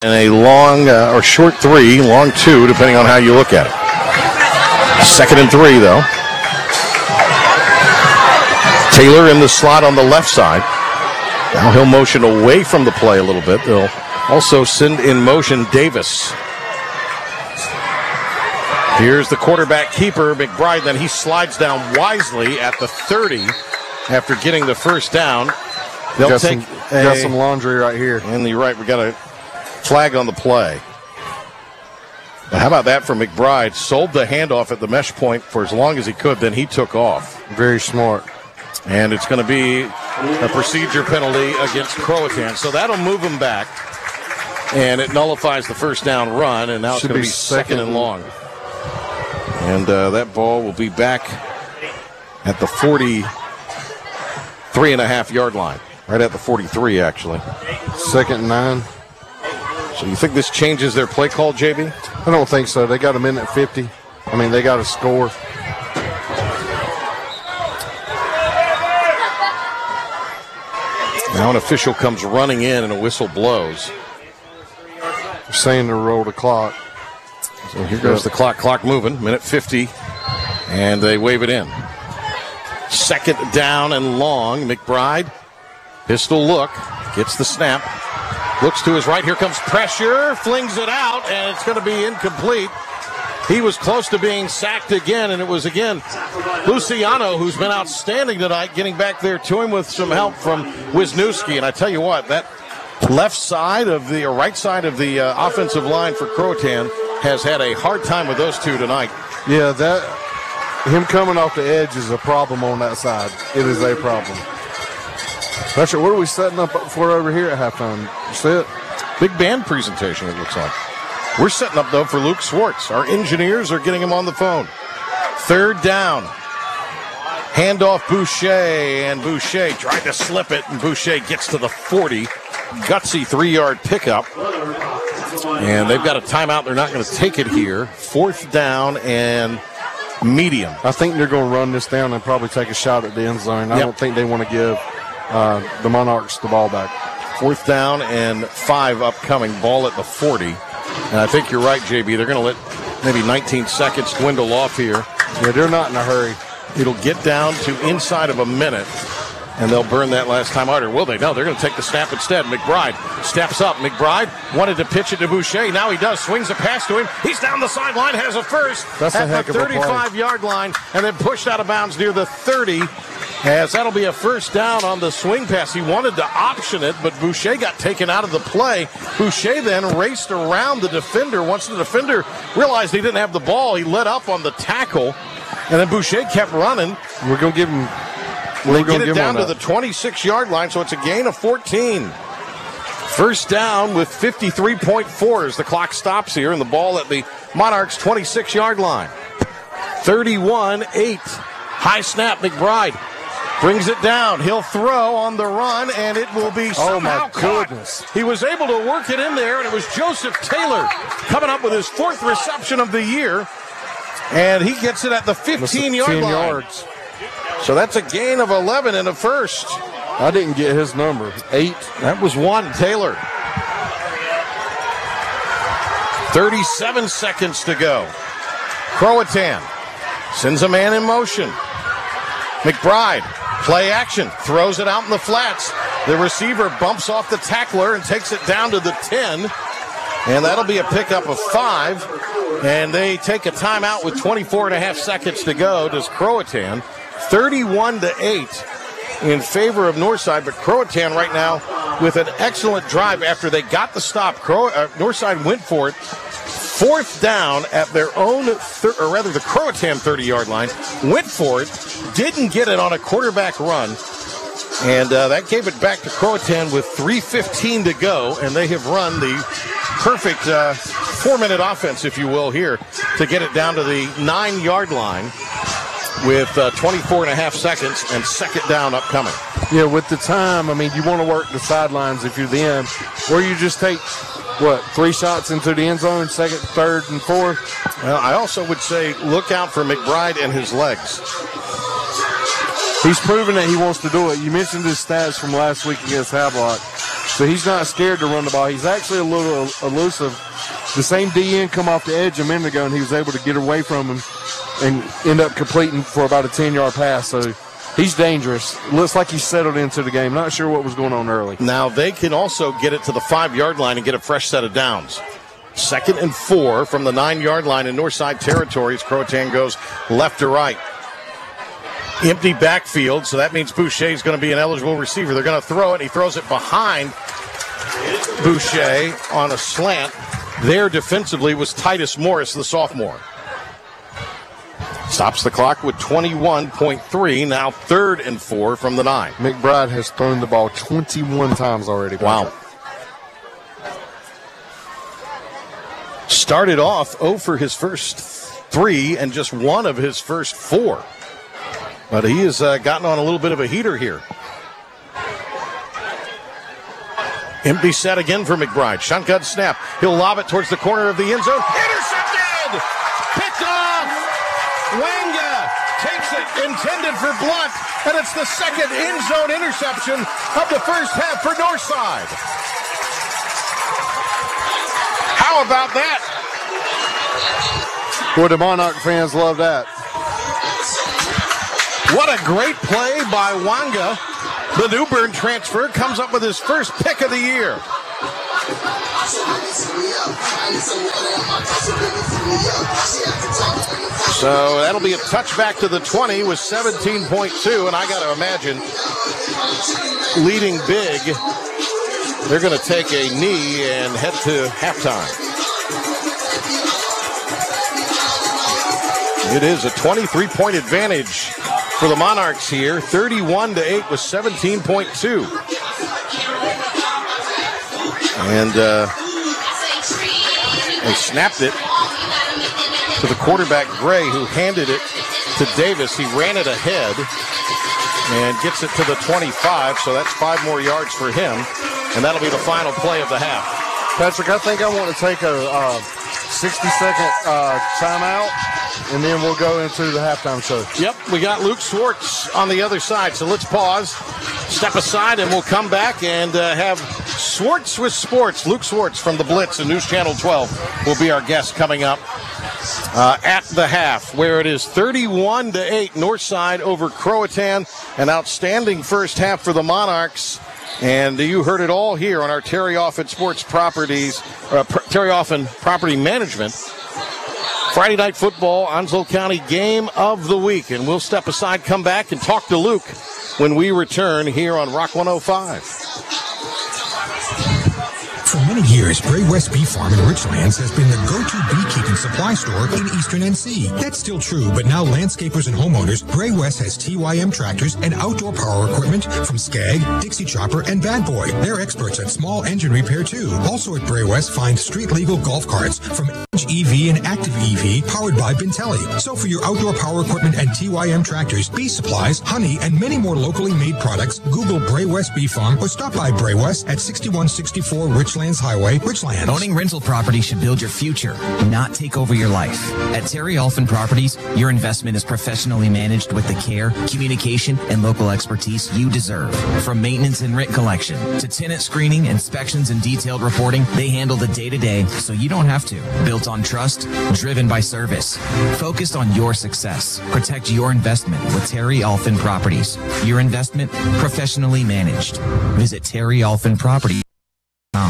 and a long or short 3, long 2, depending on how you look at it. 2nd and 3, though. Taylor in the slot on the left side. Now he'll motion away from the play a little bit. They'll also send in motion Davis. Here's the quarterback keeper, McBride. Then he slides down wisely at the 30 after getting the first down. They'll got some laundry right here. And you're right, we got a flag on the play. But how about that for McBride? Sold the handoff at the mesh point for as long as he could, then he took off. Very smart. And it's going to be a procedure penalty against Croatan. So that'll move him back. And it nullifies the first down run, and now it's going to be 2nd and long. And that ball will be back at the 43.5-yard line. Right at the 43, actually. 2nd and 9. So you think this changes their play call, JB? I don't think so. They got a minute 50. I mean, they got to score. Now an official comes running in and a whistle blows. They're saying to roll the clock. So here goes the clock. Clock moving. Minute 50. And they wave it in. 2nd down and long. McBride. Pistol look. Gets the snap. Looks to his right. Here comes pressure. Flings it out. And it's going to be incomplete. He was close to being sacked again. And it was again Luciano, who's been outstanding tonight, getting back there to him with some help from Wisniewski. And I tell you what, that left side of the, or right side of the offensive line for Croatan has had a hard time with those two tonight. Yeah, him coming off the edge is a problem on that side. It is a problem. That's right. What are we setting up for over here at halftime? You see it? Big band presentation, it looks like. We're setting up, though, for Luke Swartz. Our engineers are getting him on the phone. 3rd down. Handoff Boucher, and Boucher tried to slip it, and Boucher gets to the 40. Gutsy 3-yard pickup. And they've got a timeout. They're not going to take it here. 4th down and medium. I think they're going to run this down and probably take a shot at the end zone. I don't think they want to give the Monarchs the ball back. 4th down and 5 upcoming. Ball at the 40. And I think you're right, JB. They're going to let maybe 19 seconds dwindle off here. Yeah, they're not in a hurry. It'll get down to inside of a minute, and they'll burn that last time out. Or will they? No, they're going to take the snap instead. McBride steps up. McBride wanted to pitch it to Boucher. Now he does. Swings a pass to him. He's down the sideline, has a first. That's at a heck the of a play. 35-yard line, and then pushed out of bounds near the 30. As that'll be a first down on the swing pass. He wanted to option it, but Boucher got taken out of the play. Boucher then raced around the defender. Once the defender realized he didn't have the ball, he let up on the tackle, and then Boucher kept running. We're going to give him. We're going to get it down to the 26-yard line, so it's a gain of 14. First down with 53.4 as the clock stops here, and the ball at the Monarchs' 26-yard line. 31-8. High snap, McBride. Brings it down. He'll throw on the run, and it will be somehow caught. He was able to work it in there, and it was Joseph Taylor coming up with his 4th reception of the year. And he gets it at the 15-yard line. So that's a gain of 11 and a first. I didn't get his number. 8. That was 1, Taylor. 37 seconds to go. Croatan sends a man in motion. McBride, play action, throws it out in the flats. The receiver bumps off the tackler and takes it down to the 10. And that'll be a pickup of 5. And they take a timeout with 24.5 seconds to go. Does Croatan 31-8 in favor of Northside. But Croatan right now with an excellent drive after they got the stop. Northside went for it. 4th down at their own, or rather the Croatan 30-yard line. Went for it, didn't get it on a quarterback run. And that gave it back to Croatan with 3:15 to go. And they have run the perfect 4-minute offense, if you will, here to get it down to the 9-yard line with 24.5 seconds and 2nd down upcoming. Yeah, with the time, I mean, you want to work the sidelines if you're them, or you just take, 3 shots into the end zone, 2nd, 3rd, and 4th? Well, I also would say look out for McBride and his legs. He's proven that he wants to do it. You mentioned his stats from last week against Havelock. So he's not scared to run the ball. He's actually a little elusive. The same DN come off the edge a minute ago, and he was able to get away from him and end up completing for about a 10-yard pass. So he's dangerous. Looks like he's settled into the game. Not sure what was going on early. Now they can also get it to the 5-yard line and get a fresh set of downs. 2nd and 4 from the 9-yard line in Northside territory as Croatan goes left to right. Empty backfield, so that means Boucher is going to be an eligible receiver. They're going to throw it. He throws it behind Boucher on a slant. There defensively was Titus Morris, the sophomore. Stops the clock with 21.3. Now 3rd and 4 from the 9. McBride has thrown the ball 21 times already. Wow. Started off 0 for his first 3 and just 1 of his first 4. But he has gotten on a little bit of a heater here. Empty set again for McBride. Shotgun snap. He'll lob it towards the corner of the end zone. Intercepted! Picked off! Wanga takes it, intended for Blunt, and it's the 2nd end zone interception of the first half for Northside. How about that? Boy, the Monarch fans love that. What a great play by Wanga. The New Bern transfer comes up with his first pick of the year. So that'll be a touchback to the 20 with 17.2, and I got to imagine leading big, they're going to take a knee and head to halftime. It is a 23-point advantage for the Monarchs here, 31-8 with 17.2. And they snapped it to the quarterback, Gray, who handed it to Davis. He ran it ahead and gets it to the 25, so that's 5 more yards for him. And that'll be the final play of the half. Patrick, I think I want to take a 60-second timeout, and then we'll go into the halftime show. Yep, we got Luke Swartz on the other side, so let's pause, step aside, and we'll come back and have Swartz with Sports. Luke Swartz from the Blitz and News Channel 12 will be our guest coming up at the half, where it is 31-8 Northside over Croatan. An outstanding first half for the Monarchs. And you heard it all here on our Terry Offen Sports Properties, Terry Offen Property Management Friday Night Football Onslow County Game of the Week. And we'll step aside, come back, and talk to Luke when we return here on Rock 105. For many years, Bray West Beef Farm in Richlands has been the go-to beekeeping supply store in Eastern NC. That's still true, but now landscapers and homeowners, Bray West has TYM tractors and outdoor power equipment from Skag, Dixie Chopper, and Bad Boy. They're experts at small engine repair too. Also at Bray West, find street-legal golf carts from Edge EV and Active EV powered by Bintelli. So for your outdoor power equipment and TYM tractors, bee supplies, honey, and many more locally made products, Google Bray West Beef Farm or stop by Bray West at 6164 Richlands Highway, Richlands. Owning rental property should build your future, not take over your life. At Terry Offen Properties, your investment is professionally managed with the care, communication, and local expertise you deserve. From maintenance and rent collection to tenant screening, inspections, and detailed reporting, they handle the day-to-day so you don't have to. Built on trust, driven by service. Focused on your success. Protect your investment with Terry Offen Properties. Your investment professionally managed. Visit Terry Offen Properties.